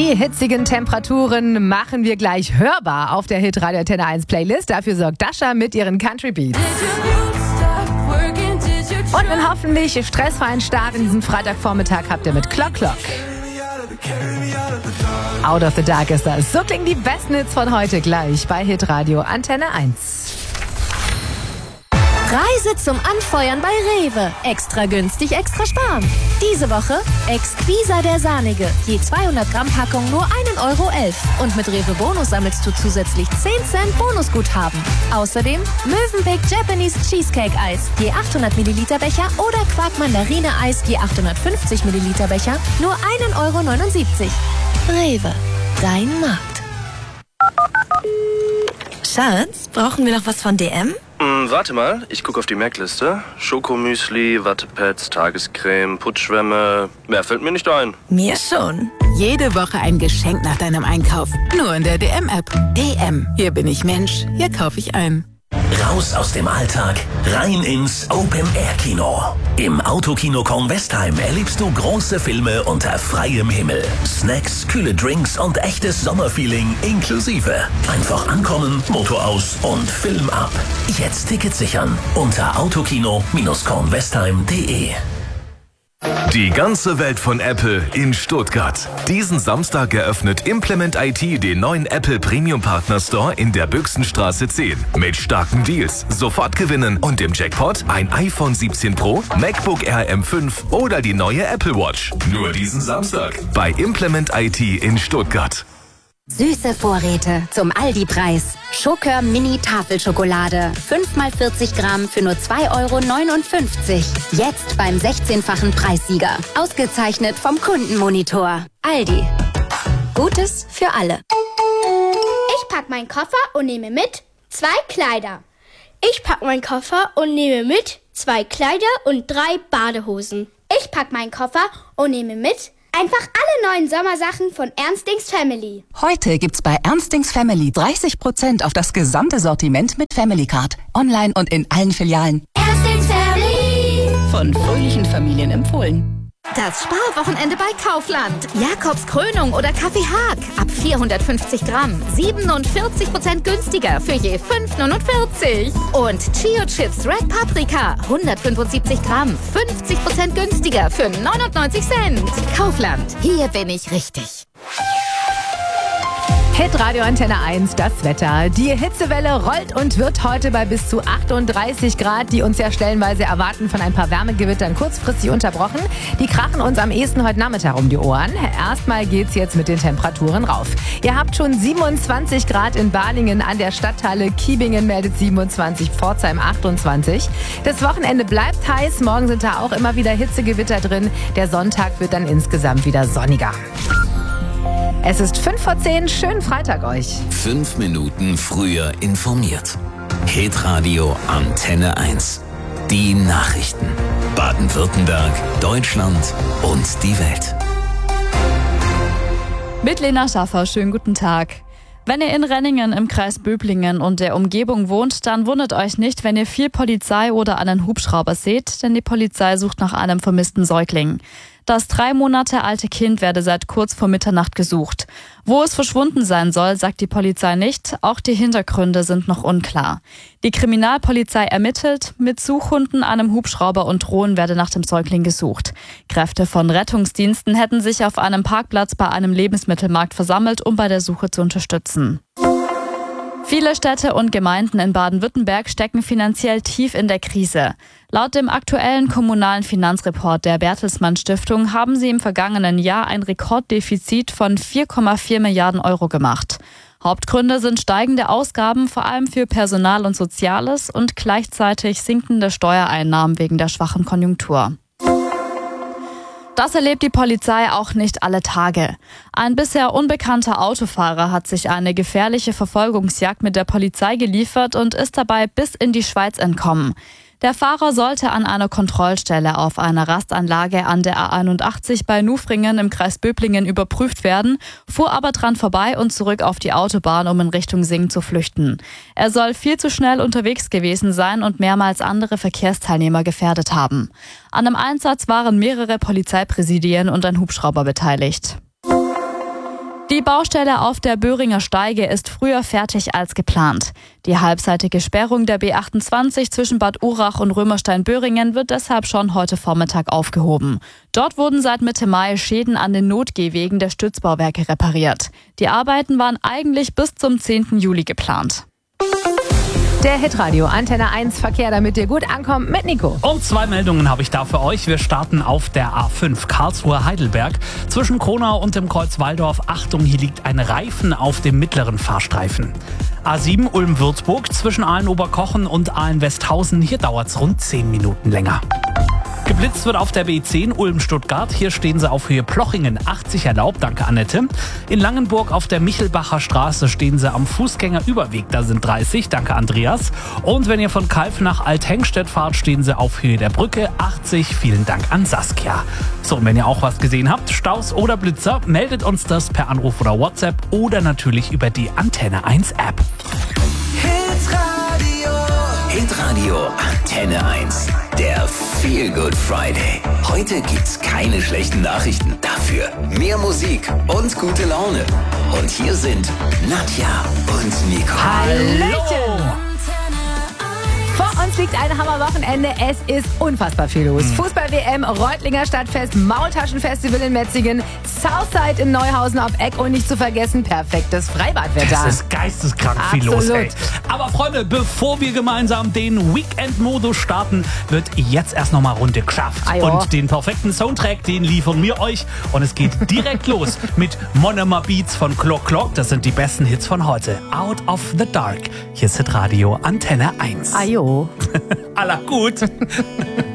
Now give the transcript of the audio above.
Die hitzigen Temperaturen machen wir gleich hörbar auf der Hitradio Antenne 1 Playlist. Dafür sorgt Dasha mit ihren Country Beats. Und einen hoffentlich stressfreien Start in diesem Freitagvormittag habt ihr mit Clock Clock. Out of the Dark ist das. So klingen die besten Hits von heute gleich bei Hitradio Antenne 1. Preise zum Anfeuern bei Rewe. Extra günstig, extra sparen. Diese Woche Exquisa der Sahnige. Je 200 Gramm Packung nur 1,11 € Und mit Rewe Bonus sammelst du zusätzlich 10 Cent Bonusguthaben. Außerdem Mövenpick Japanese Cheesecake Eis. Je 800 Milliliter Becher oder Quark Mandarine Eis. Je 850 Milliliter Becher. Nur 1,79 €. Rewe. Dein Markt. Schatz, brauchen wir noch was von DM? Warte mal, ich gucke auf die Merkliste. Schokomüsli, Wattepads, Tagescreme, Putzschwämme. Mehr fällt mir nicht ein. Mir schon. Jede Woche ein Geschenk nach deinem Einkauf. Nur in der DM-App. DM. Hier bin ich Mensch. Hier kaufe ich ein. Raus aus dem Alltag, rein ins Open-Air-Kino. Im Autokino Kornwestheim erlebst du große Filme unter freiem Himmel. Snacks, kühle Drinks und echtes Sommerfeeling inklusive. Einfach ankommen, Motor aus und Film ab. Jetzt Tickets sichern unter autokino-kornwestheim.de. Die ganze Welt von Apple in Stuttgart. Diesen Samstag eröffnet Implement IT den neuen Apple Premium Partner Store in der Büchsenstraße 10. Mit starken Deals, sofort gewinnen und im Jackpot ein iPhone 17 Pro, MacBook Air M5 oder die neue Apple Watch. Nur diesen Samstag bei Implement IT in Stuttgart. Süße Vorräte zum Aldi-Preis. Schokör Mini Tafelschokolade. 5x40 Gramm für nur 2,59 €. Jetzt beim 16-fachen Preissieger. Ausgezeichnet vom Kundenmonitor. Aldi. Gutes für alle. Ich pack meinen Koffer und nehme mit 2 Kleider. Ich pack meinen Koffer und nehme mit 2 Kleider und 3 Badehosen. Ich pack meinen Koffer und nehme mit einfach alle neuen Sommersachen von Ernstings Family. Heute gibt's bei Ernstings Family 30% auf das gesamte Sortiment mit Family Card. Online und in allen Filialen. Ernstings Family. Von fröhlichen Familien empfohlen. Das Sparwochenende bei Kaufland. Jakobs Krönung oder Kaffee Haag. Ab 450 Gramm. 47% günstiger für je 5,49 €. Und Chio Chips Red Paprika. 175 Gramm. 50% günstiger für 99 Cent. Kaufland. Hier bin ich richtig. Hitradio Antenne 1, das Wetter. Die Hitzewelle rollt und wird heute bei bis zu 38 Grad, die uns ja stellenweise erwarten, von ein paar Wärmegewittern kurzfristig unterbrochen. Die krachen uns am ehesten heute Nachmittag um die Ohren. Erstmal geht's jetzt mit den Temperaturen rauf. Ihr habt schon 27 Grad in Balingen an der Stadthalle. Kiebingen meldet 27, Pforzheim 28. Das Wochenende bleibt heiß. Morgen sind da auch immer wieder Hitzegewitter drin. Der Sonntag wird dann insgesamt wieder sonniger. Es ist 5:10, schönen Freitag euch. 5 Minuten früher informiert. Hitradio Antenne 1. Die Nachrichten. Baden-Württemberg, Deutschland und die Welt. Mit Lena Schaffer, schönen guten Tag. Wenn ihr in Renningen im Kreis Böblingen und der Umgebung wohnt, dann wundert euch nicht, wenn ihr viel Polizei oder einen Hubschrauber seht, denn die Polizei sucht nach einem vermissten Säugling. Das 3 Monate alte Kind werde seit kurz vor Mitternacht gesucht. Wo es verschwunden sein soll, sagt die Polizei nicht. Auch die Hintergründe sind noch unklar. Die Kriminalpolizei ermittelt. Mit Suchhunden, einem Hubschrauber und Drohnen werde nach dem Säugling gesucht. Kräfte von Rettungsdiensten hätten sich auf einem Parkplatz bei einem Lebensmittelmarkt versammelt, um bei der Suche zu unterstützen. Viele Städte und Gemeinden in Baden-Württemberg stecken finanziell tief in der Krise. Laut dem aktuellen kommunalen Finanzreport der Bertelsmann Stiftung haben sie im vergangenen Jahr ein Rekorddefizit von 4,4 Milliarden € gemacht. Hauptgründe sind steigende Ausgaben, vor allem für Personal und Soziales, und gleichzeitig sinkende Steuereinnahmen wegen der schwachen Konjunktur. Das erlebt die Polizei auch nicht alle Tage. Ein bisher unbekannter Autofahrer hat sich eine gefährliche Verfolgungsjagd mit der Polizei geliefert und ist dabei bis in die Schweiz entkommen. Der Fahrer sollte an einer Kontrollstelle auf einer Rastanlage an der A81 bei Nufringen im Kreis Böblingen überprüft werden, fuhr aber dran vorbei und zurück auf die Autobahn, um in Richtung Singen zu flüchten. Er soll viel zu schnell unterwegs gewesen sein und mehrmals andere Verkehrsteilnehmer gefährdet haben. An dem Einsatz waren mehrere Polizeipräsidien und ein Hubschrauber beteiligt. Die Baustelle auf der Böhringer Steige ist früher fertig als geplant. Die halbseitige Sperrung der B28 zwischen Bad Urach und Römerstein-Böhringen wird deshalb schon heute Vormittag aufgehoben. Dort wurden seit Mitte Mai Schäden an den Notgehwegen der Stützbauwerke repariert. Die Arbeiten waren eigentlich bis zum 10. Juli geplant. Der Hitradio Antenne 1 Verkehr, damit ihr gut ankommt mit Nico. Und 2 Meldungen habe ich da für euch. Wir starten auf der A5 Karlsruhe-Heidelberg. Zwischen Kronau und dem Kreuz Walldorf. Achtung, hier liegt ein Reifen auf dem mittleren Fahrstreifen. A7 Ulm-Würzburg zwischen Aalen-Oberkochen und Aalen-Westhausen. Hier dauert es rund 10 Minuten länger. Geblitzt wird auf der B10 Ulm-Stuttgart. Hier stehen sie auf Höhe Plochingen. 80 erlaubt, danke Annette. In Langenburg auf der Michelbacher Straße stehen sie am Fußgängerüberweg. Da sind 30, danke Andreas. Und wenn ihr von Kalf nach Althengstedt fahrt, stehen sie auf Höhe der Brücke. 80, vielen Dank an Saskia. So, und wenn ihr auch was gesehen habt, Staus oder Blitzer, meldet uns das per Anruf oder WhatsApp oder natürlich über die Antenne 1 App. Hitradio Antenne 1. Der Feel Good Friday. Heute gibt's keine schlechten Nachrichten. Dafür mehr Musik und gute Laune. Und hier sind Nadja und Nico. Hallöchen! Vor uns liegt ein Hammerwochenende. Es ist unfassbar viel los. Fußball-WM, Reutlinger Stadtfest, Maultaschenfestival in Metzingen, Southside in Neuhausen auf Eck und nicht zu vergessen, perfektes Freibadwetter. Das ist geisteskrank viel los, ey. Aber Freunde, bevor wir gemeinsam den Weekend-Modus starten, wird jetzt erst nochmal Runde geschafft. Und den perfekten Soundtrack, den liefern wir euch. Und es geht direkt los mit Monema Beats von Clock Clock. Das sind die besten Hits von heute. Out of the Dark. Hier ist Hitradio Antenne 1. Ajo. Aller gut.